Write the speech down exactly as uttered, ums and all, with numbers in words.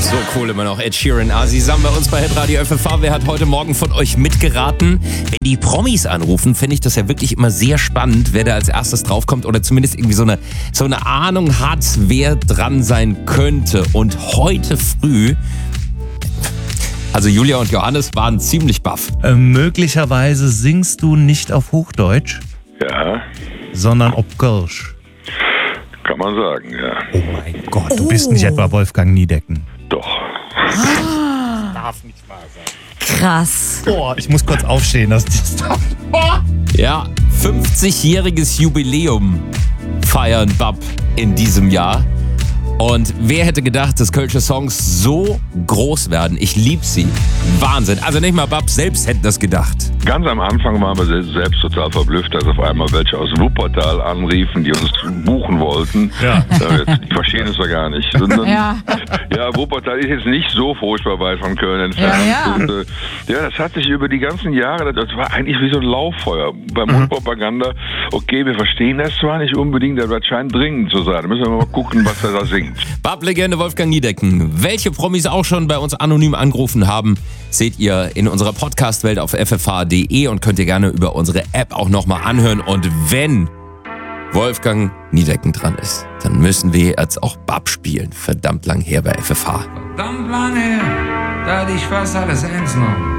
So cool immer noch. Ed Sheeran, Asi Sam bei uns bei Hitradio F F H. Wer hat heute Morgen von euch mitgeraten? Wenn die Promis anrufen, finde ich das ja wirklich immer sehr spannend, wer da als erstes draufkommt oder zumindest irgendwie so eine, so eine Ahnung hat, wer dran sein könnte. Und heute früh, also Julia und Johannes waren ziemlich baff. Äh, möglicherweise singst du nicht auf Hochdeutsch, Ja, sondern auf Kölsch. kann man sagen, ja. Oh mein Gott, du bist nicht etwa Wolfgang Niedecken. Doch. Darf nicht wahr sein. Krass. Boah, ich muss kurz aufstehen, dass das darf. Ja, fünfzigjähriges Jubiläum feiern Bab in diesem Jahr. Und wer hätte gedacht, dass Kölsche Songs so groß werden? Ich liebe sie. Wahnsinn. Also nicht mal Bab selbst hätte das gedacht. Ganz am Anfang waren wir selbst total verblüfft, als auf einmal welche aus Wuppertal anriefen, die uns buchen wollten. Ja. Die verstehen es ja gar nicht. Und dann, Ja. ja, Wuppertal ist jetzt nicht so furchtbar weit von Köln entfernt. Ja, ja. Und, äh, ja, das hat sich über die ganzen Jahre, das war eigentlich wie so ein Lauffeuer. Bei Mundpropaganda, okay, wir verstehen das zwar nicht unbedingt, aber das scheint dringend zu sein. Da müssen wir mal gucken, was er da singt. Bab-Legende Wolfgang Niedecken. Welche Promis auch schon bei uns anonym angerufen haben, seht ihr in unserer Podcast-Welt auf f f h punkt d e und könnt ihr gerne über unsere App auch nochmal anhören. Und wenn Wolfgang Niedecken dran ist, dann müssen wir jetzt auch Bab spielen. Verdammt lang her bei F F H. Verdammt lange her, da hatte ich fast alles ernst genommen.